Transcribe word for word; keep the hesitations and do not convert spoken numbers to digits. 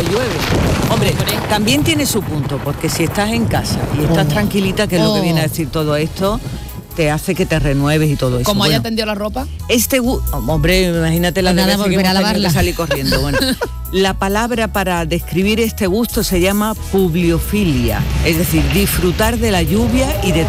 llueve. Hombre, también tiene su punto, porque si estás en casa y estás Oh. tranquilita, que es lo que Oh. viene a decir todo esto, te hace que te renueves y todo eso. Como haya Bueno, tendido la ropa. este gu- hombre, imagínate la Pues de nada, veces que volver a hemos tenido lavarla. que salir corriendo. Bueno, la palabra para describir este gusto se llama publiofilia, es decir, disfrutar de la lluvia y de